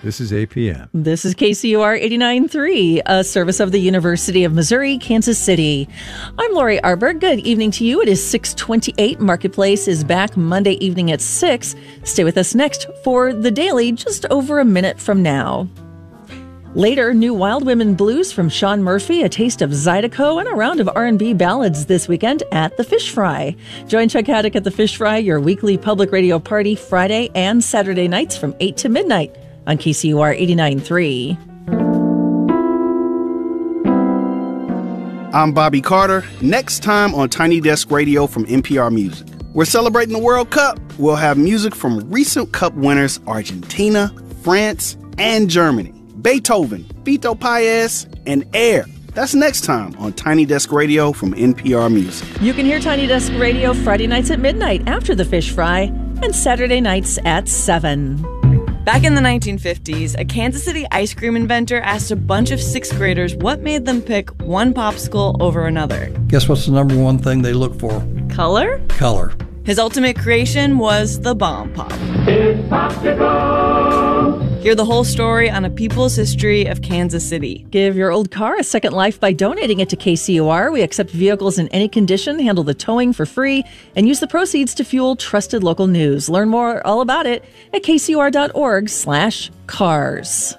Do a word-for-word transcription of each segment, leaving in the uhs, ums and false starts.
This is A P M. This is K C U R eighty-nine point three, a service of the University of Missouri, Kansas City. I'm Lori Arberg. Good evening to you. It is six twenty-eight. Marketplace is back Monday evening at six. Stay with us next for The Daily, just over a minute from now. Later, new Wild Women blues from Sean Murphy, a taste of Zydeco, and a round of R and B ballads this weekend at the Fish Fry. Join Chuck Haddock at the Fish Fry, your weekly public radio party, Friday and Saturday nights from eight to midnight on K C U R eighty-nine point three. I'm Bobby Carter. Next time on Tiny Desk Radio from N P R Music. We're celebrating the World Cup. We'll have music from recent Cup winners Argentina, France, and Germany. Beethoven, Fito Paez, and Air. That's next time on Tiny Desk Radio from N P R Music. You can hear Tiny Desk Radio Friday nights at midnight after the Fish Fry and Saturday nights at seven. Back in the nineteen fifties, a Kansas City ice cream inventor asked a bunch of sixth graders what made them pick one popsicle over another. Guess what's the number one thing they look for? Color? Color. His ultimate creation was the Bomb Pop. It's popsicle! Hear the whole story on A People's History of Kansas City. Give your old car a second life by donating it to K C U R. We accept vehicles in any condition, handle the towing for free, and use the proceeds to fuel trusted local news. Learn more all about it at kcur.org slash cars.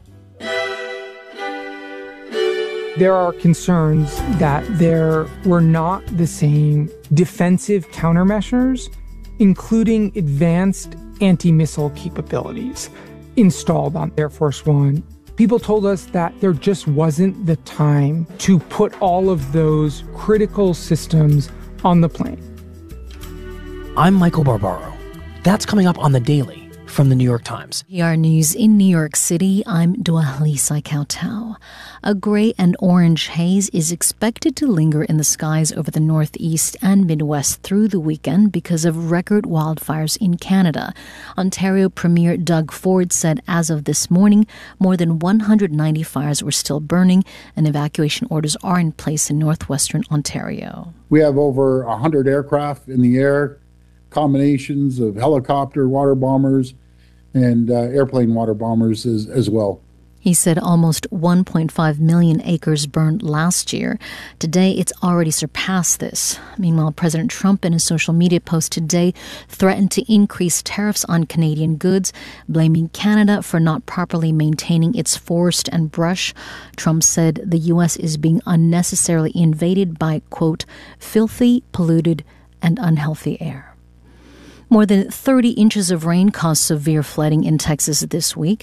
There are concerns that there were not the same defensive countermeasures, including advanced anti-missile capabilities, installed on Air Force One. People told us that there just wasn't the time to put all of those critical systems on the plane. I'm Michael Barbaro. That's coming up on The Daily from the New York Times. P R News in New York City, I'm Dua-Lisa Kautal. A gray and orange haze is expected to linger in the skies over the Northeast and Midwest through the weekend because of record wildfires in Canada. Ontario Premier Doug Ford said as of this morning, more than one hundred ninety fires were still burning and evacuation orders are in place in northwestern Ontario. We have over one hundred aircraft in the air, combinations of helicopter water bombers and uh, airplane water bombers as, as well. He said almost one point five million acres burned last year. Today, it's already surpassed this. Meanwhile, President Trump in a social media post today threatened to increase tariffs on Canadian goods, blaming Canada for not properly maintaining its forest and brush. Trump said the U S is being unnecessarily invaded by, quote, filthy, polluted, and unhealthy air. More than thirty inches of rain caused severe flooding in Texas this week.